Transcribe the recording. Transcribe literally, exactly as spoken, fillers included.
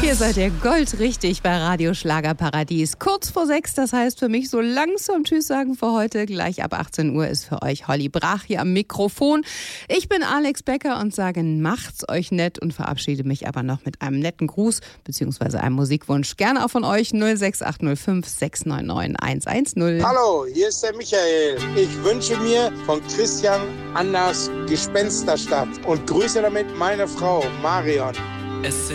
Hier seid ihr goldrichtig bei Radio Schlagerparadies. Kurz vor sechs, das heißt für mich so langsam Tschüss sagen für heute. Gleich ab achtzehn Uhr ist für euch Holly Brach hier am Mikrofon. Ich bin Alex Becker und sage, macht's euch nett und verabschiede mich aber noch mit einem netten Gruß bzw. einem Musikwunsch. Gerne auch von euch null sechs acht null fünf sechs neun neun eins eins null. Hallo, hier ist der Michael. Ich wünsche mir von Christian Anders Gespensterstadt und grüße damit meine Frau Marion. Es